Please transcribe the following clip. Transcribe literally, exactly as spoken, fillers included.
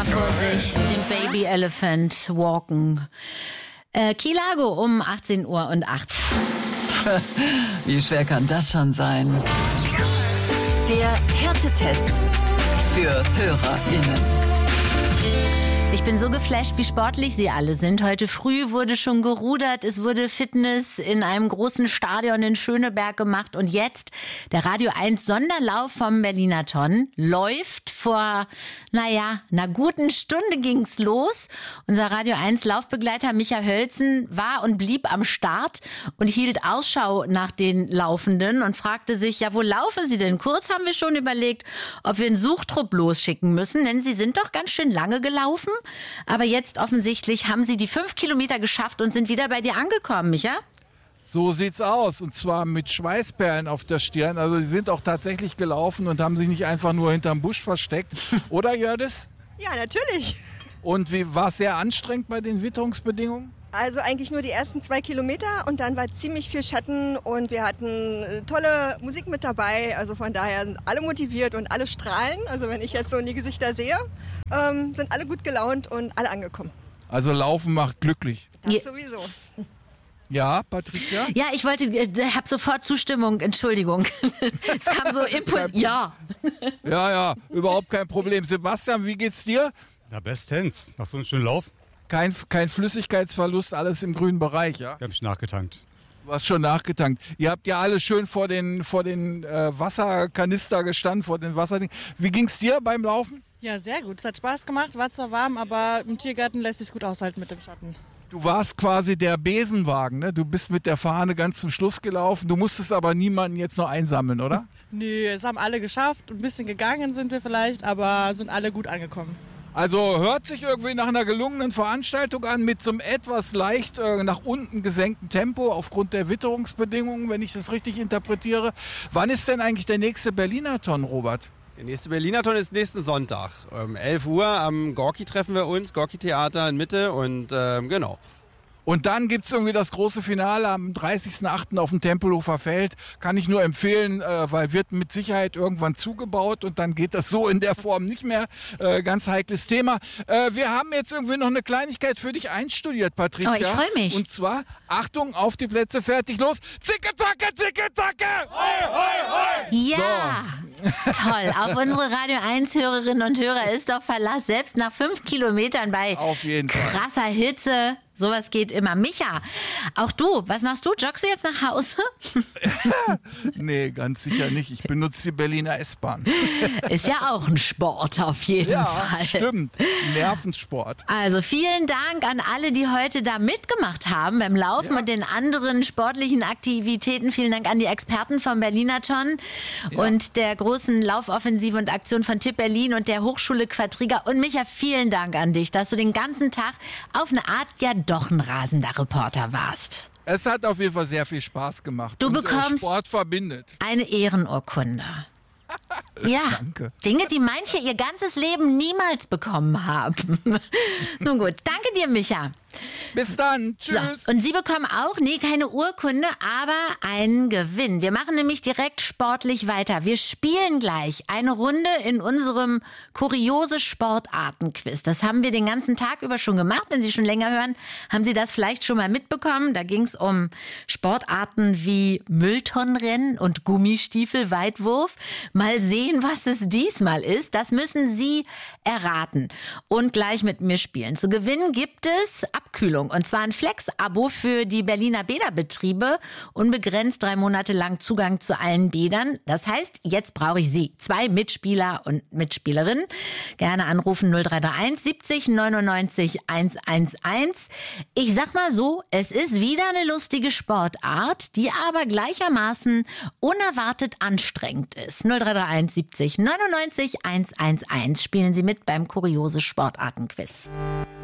mal vor sich, den Baby Elephant walken. Äh, Key Largo um achtzehn Uhr und acht. Wie schwer kann das schon sein? Der Härtetest für HörerInnen. Ich bin so geflasht, wie sportlich sie alle sind. Heute früh wurde schon gerudert, es wurde Fitness in einem großen Stadion in Schöneberg gemacht. Und jetzt der Radio eins Sonderlauf vom Berliner Ton läuft. Vor, naja, einer guten Stunde ging's los. Unser Radio eins Laufbegleiter Micha Hölzen war und blieb am Start und hielt Ausschau nach den Laufenden und fragte sich, ja, wo laufen sie denn? Kurz haben wir schon überlegt, ob wir einen Suchtrupp losschicken müssen, denn sie sind doch ganz schön lange gelaufen. Aber jetzt offensichtlich haben sie die fünf Kilometer geschafft und sind wieder bei dir angekommen, Micha? So sieht's aus, und zwar mit Schweißperlen auf der Stirn. Also die sind auch tatsächlich gelaufen und haben sich nicht einfach nur hinterm Busch versteckt. Oder, Jördis? Ja, natürlich. Und wie war es sehr anstrengend bei den Witterungsbedingungen? Also eigentlich nur die ersten zwei Kilometer und dann war ziemlich viel Schatten und wir hatten tolle Musik mit dabei. Also von daher sind alle motiviert und alle strahlen. Also wenn ich jetzt so in die Gesichter sehe, ähm, sind alle gut gelaunt und alle angekommen. Also Laufen macht glücklich. Das Je- sowieso. Ja, Patricia? Ja, ich wollte, ich habe sofort Zustimmung, Entschuldigung. Es kam so Impuls. Ja. Ja, ja, überhaupt kein Problem. Sebastian, wie geht's dir? Na, bestens. Nach so einem schönen Lauf. Kein, kein Flüssigkeitsverlust, alles im grünen Bereich, ja? Wir haben schon nachgetankt. Du hast schon nachgetankt. Ihr habt ja alle schön vor den, vor den äh, Wasserkanister gestanden, vor den Wasserdingen. Wie ging's dir beim Laufen? Ja, sehr gut. Es hat Spaß gemacht, war zwar warm, aber im Tiergarten lässt sich gut aushalten mit dem Schatten. Du warst quasi der Besenwagen, ne? Du bist mit der Fahne ganz zum Schluss gelaufen. Du musstest aber niemanden jetzt noch einsammeln, oder? Nö, es haben alle geschafft. Ein bisschen gegangen sind wir vielleicht, aber sind alle gut angekommen. Also hört sich irgendwie nach einer gelungenen Veranstaltung an, mit so einem etwas leicht äh, nach unten gesenkten Tempo aufgrund der Witterungsbedingungen, wenn ich das richtig interpretiere. Wann ist denn eigentlich der nächste Berliner Ton, Robert? Der nächste Berliner Ton ist nächsten Sonntag. Um elf Uhr am Gorki treffen wir uns, Gorki Theater in Mitte und ähm, genau. Und dann gibt es irgendwie das große Finale am dreißigsten achten auf dem Tempelhofer Feld. Kann ich nur empfehlen, äh, weil wird mit Sicherheit irgendwann zugebaut und dann geht das so in der Form nicht mehr. Äh, ganz heikles Thema. Äh, wir haben jetzt irgendwie noch eine Kleinigkeit für dich einstudiert, Patricia. Oh, ich freu mich. Und zwar, Achtung, auf die Plätze, fertig, los. Zicke, zacke, zicke, zacke. Hoi, hoi, hoi. Ja, toll. Auf unsere Radio eins Hörerinnen und Hörer ist doch Verlass, selbst nach fünf Kilometern bei Auf jeden Fall. krasser Hitze. Sowas geht immer. Micha, auch du, was machst du? Joggst du jetzt nach Hause? Nee, ganz sicher nicht. Ich benutze die Berliner S-Bahn. Ist ja auch ein Sport auf jeden Ja, Fall. stimmt. Nervensport. Also vielen Dank an alle, die heute da mitgemacht haben beim Laufen Ja. und den anderen sportlichen Aktivitäten. Vielen Dank an die Experten vom Berliner Ton und der großen Laufoffensive und Aktion von Tipp Berlin und der Hochschule Quadriga. Und Micha, vielen Dank an dich, dass du den ganzen Tag auf eine Art ja doch ein rasender Reporter warst. Es hat auf jeden Fall sehr viel Spaß gemacht. Du und, bekommst- äh, Sport verbindet. Eine Ehrenurkunde. Ja, Danke. Dinge, die manche ihr ganzes Leben niemals bekommen haben. Nun gut, danke dir, Micha. Bis dann. So, Tschüss. und Sie bekommen auch, nee, keine Urkunde, aber einen Gewinn. Wir machen nämlich direkt sportlich weiter. Wir spielen gleich eine Runde in unserem kuriose Sportarten-Quiz. Das haben wir den ganzen Tag über schon gemacht. Wenn Sie schon länger hören, haben Sie das vielleicht schon mal mitbekommen. Da ging es um Sportarten wie Mülltonnenrennen und Gummistiefelweitwurf. Mal sehen, was es diesmal ist. Das müssen Sie erraten und gleich mit mir spielen. Zu gewinnen gibt es Abkühlung. Und zwar ein Flex-Abo für die Berliner Bäderbetriebe. Unbegrenzt drei Monate lang Zugang zu allen Bädern. Das heißt, jetzt brauche ich Sie. Zwei Mitspieler und Mitspielerinnen. Gerne anrufen null drei drei eins siebzig neunundneunzig hundertelf. Ich sag mal so, es ist wieder eine lustige Sportart, die aber gleichermaßen unerwartet anstrengend ist. null drei drei eins siebzig neunundneunzig hundertelf. Spielen Sie mit beim Kuriose Sportarten-Quiz.